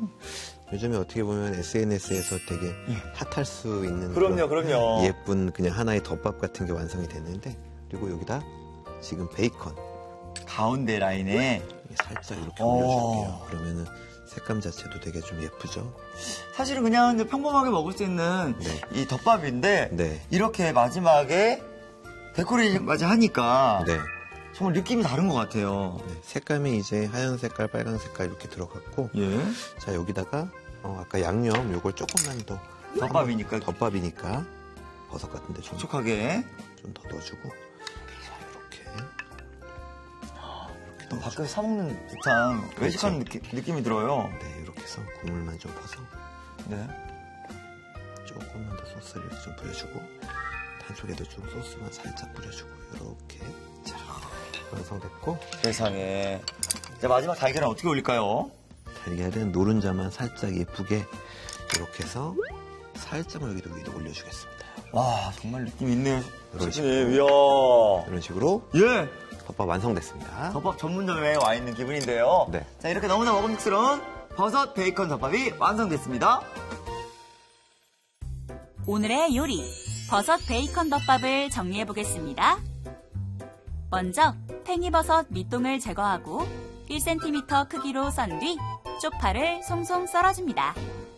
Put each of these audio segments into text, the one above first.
요즘에 어떻게 보면 SNS에서 되게 핫할 수 있는 그럼요. 예쁜 그냥 하나의 덮밥 같은 게 완성이 됐는데, 그리고 여기다 지금 베이컨 가운데 라인에 살짝 이렇게 올려줄게요. 그러면은 색감 자체도 되게 좀 예쁘죠? 사실은 그냥 평범하게 먹을 수 있는 이 덮밥인데 네. 이렇게 마지막에 데코레이션까지 하니까 네. 정말 느낌이 다른 것 같아요. 네. 색감이 이제 하얀 색깔, 빨간 색깔 이렇게 들어갔고, 예. 자 여기다가 아까 양념 요걸 조금만 더 덮밥이니까 버섯 같은데 좀 촉촉하게 좀 더 넣어주고, 자 이렇게 밖에서 사 먹는 듯한 외식하는 느낌이 들어요. 네, 이렇게 해서 국물만 좀 퍼서 네. 조금만 더 소스를 좀 뿌려주고, 한쪽에도 좀 소스만 살짝 뿌려주고, 이렇게 자 완성됐고, 세상에. 자, 마지막 달걀은 어떻게 올릴까요? 달걀은 노른자만 살짝 예쁘게 이렇게 해서 살짝만 여기도 위에 올려주겠습니다. 와, 정말 느낌 있네요. 이런 이야. 식으로 예. 덮밥 완성됐습니다. 덮밥 전문점에 와 있는 기분인데요. 네. 자, 이렇게 너무나 먹음직스러운 버섯 베이컨 덮밥이 완성됐습니다. 오늘의 요리, 버섯 베이컨 덮밥을 정리해 보겠습니다. 먼저 팽이버섯 밑동을 제거하고 1cm 크기로 썬 뒤 쪽파를 송송 썰어줍니다.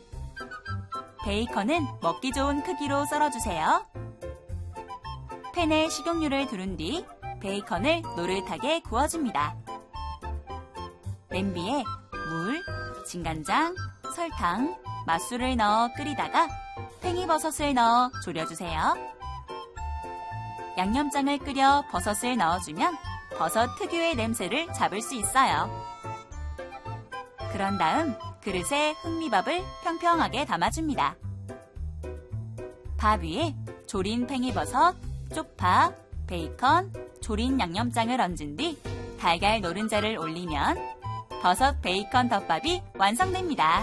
베이컨은 먹기 좋은 크기로 썰어주세요. 팬에 식용유를 두른 뒤 베이컨을 노릇하게 구워줍니다. 냄비에 물, 진간장, 설탕, 맛술을 넣어 끓이다가 팽이버섯을 넣어 졸여주세요. 양념장을 끓여 버섯을 넣어주면 버섯 특유의 냄새를 잡을 수 있어요. 그런 다음 그릇에 흑미밥을 평평하게 담아줍니다. 밥 위에 졸인 팽이버섯, 쪽파, 베이컨, 졸인 양념장을 얹은 뒤 달걀 노른자를 올리면 버섯 베이컨 덮밥이 완성됩니다.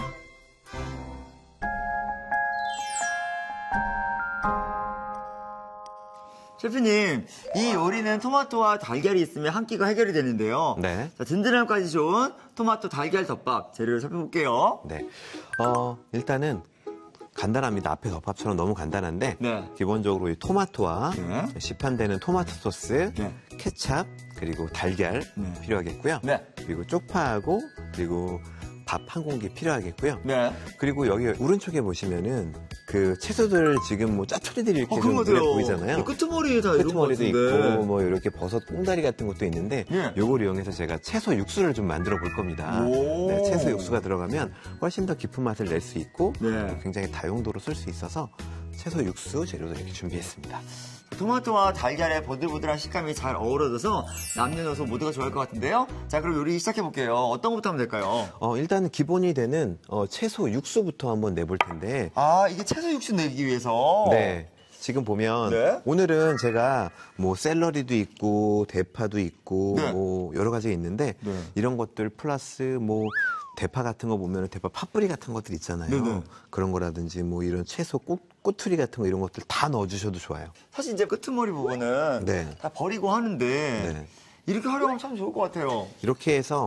셰프님, 이 요리는 토마토와 달걀이 있으면 한 끼가 해결이 되는데요. 네. 자, 든든함까지 좋은 토마토 달걀 덮밥 재료를 살펴볼게요. 네. 일단은 간단합니다. 앞에 덮밥처럼 너무 간단한데, 네. 기본적으로 이 토마토와 네. 시판되는 토마토 소스, 네. 케찹, 그리고 달걀 네. 필요하겠고요. 네. 그리고 쪽파하고, 그리고 밥 한 공기 필요하겠고요. 네. 그리고 여기 오른쪽에 보시면은 그 채소들 지금 뭐 짜투리들이 이렇게 좀 눈에 보이잖아요. 끄트머리에 다 이런 거 끄트머리도 같은데. 있고 뭐 이렇게 버섯 꽁다리 같은 것도 있는데, 예. 요걸 이용해서 제가 채소 육수를 좀 만들어 볼 겁니다. 오. 네, 채소 육수가 들어가면 훨씬 더 깊은 맛을 낼 수 있고, 네. 굉장히 다용도로 쓸 수 있어서 채소 육수 재료도 이렇게 준비했습니다. 토마토와 달걀의 보들보들한 식감이 잘 어우러져서 남녀노소 모두가 좋아할 것 같은데요. 자, 그럼 요리 시작해볼게요. 어떤 것부터 하면 될까요? 일단 기본이 되는 채소 육수부터 한번 내볼 텐데. 아, 이게 채소 육수 내기 위해서? 네. 지금 보면 네. 오늘은 제가 뭐 샐러리도 있고 대파도 있고 네. 뭐 여러 가지가 있는데, 네. 이런 것들 플러스 뭐 대파 같은 거 보면 대파 팥뿌리 같은 것들 있잖아요. 네네. 그런 거라든지 뭐 이런 채소 꼬투리 같은 거 이런 것들 다 넣어주셔도 좋아요. 사실 이제 끄트머리 부분은 네. 다 버리고 하는데 네. 이렇게 활용하면 참 좋을 것 같아요. 이렇게 해서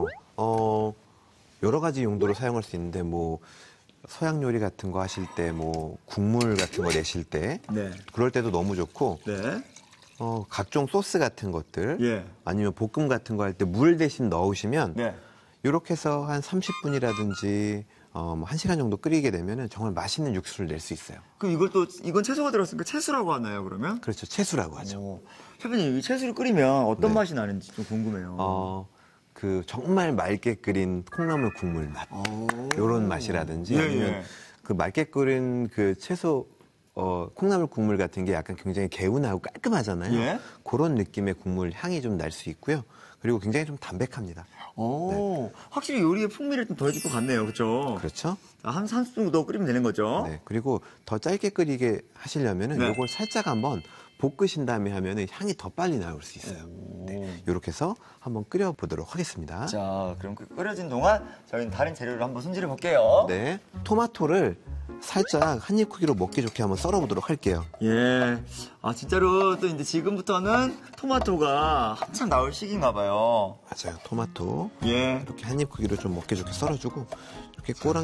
여러 가지 용도로 사용할 수 있는데, 뭐 서양 요리 같은 거 하실 때, 뭐 국물 같은 거 내실 때, 네. 그럴 때도 너무 좋고, 네. 각종 소스 같은 것들, 예. 아니면 볶음 같은 거 할 때 물 대신 넣으시면, 네. 이렇게 해서 한 30분이라든지 1시간 정도 끓이게 되면 정말 맛있는 육수를 낼 수 있어요. 그럼 이건 채소가 들었으니까 채수라고 하나요, 그러면? 그렇죠. 채수라고 하죠. 오. 셰프님, 이 채수를 끓이면 어떤 네. 맛이 나는지 좀 궁금해요. 그 정말 맑게 끓인 콩나물 국물 맛, 이런 맛이라든지, 예, 아니면 예. 그 맑게 끓인 그 채소 콩나물 국물 같은 게 약간 굉장히 개운하고 깔끔하잖아요. 예. 그런 느낌의 국물 향이 좀 날 수 있고요. 그리고 굉장히 좀 담백합니다. 오, 확실히 요리의 풍미를 좀 더해줄 것 같네요, 그렇죠? 그렇죠? 한 30분 정도 끓이면 되는 거죠? 네. 그리고 더 짧게 끓이게 하시려면은 네. 이걸 살짝 한번 볶으신 다음에 하면은 향이 더 빨리 나올 수 있어요. 네. 이렇게 해서 한번 끓여보도록 하겠습니다. 자, 그럼 끓여진 동안 저희는 다른 재료를 한번 손질해 볼게요. 네. 토마토를 살짝 한입 크기로 먹기 좋게 한번 썰어보도록 할게요. 예. 아, 진짜로 또 이제 지금부터는 토마토가 한참 나올 시기인가 봐요. 맞아요. 토마토 예. 이렇게 한입 크기로 좀 먹기 좋게 썰어주고, 이렇게 꼬랑